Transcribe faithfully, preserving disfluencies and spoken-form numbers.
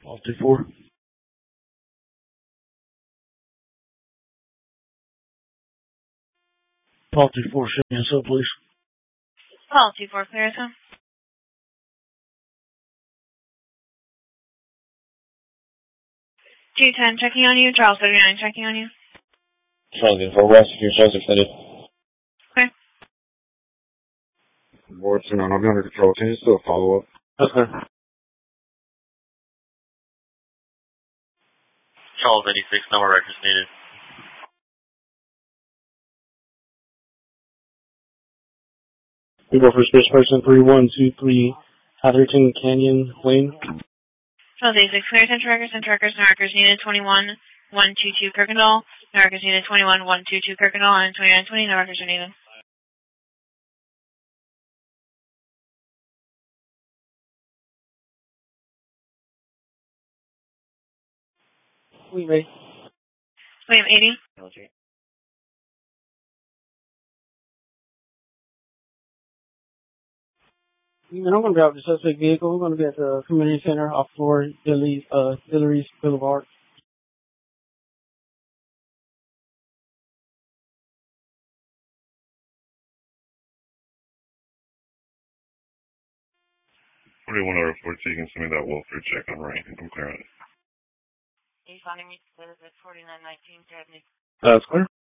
Call two four. Call two four, show me and so please. Call two four, clear us. two ten, checking on you. Charles thirty-nine, checking on you. Charles info west, your show's extended. Okay. Board two nine, I'll be under control. Can you still follow up? Okay. Charles eighty-six, no more records needed. We go for space person three one two three, Atherton Canyon Lane. Charles eighty-six, clear attention records, center records, no records needed. twenty-one one twenty-two Kirkendall, no records needed. twenty-one one twenty-two Kirkendall, and twenty-nine twenty, no records are needed. We ready? William eighty. And I'm going to grab the suspect vehicle. We're going to be at the community center off floor, Dilley, uh, Dillery's Boulevard. forty-one over fourteen, you can send me that welfare check on right. I'm clearing it. He's finding me at forty-nine nineteen, That's clear.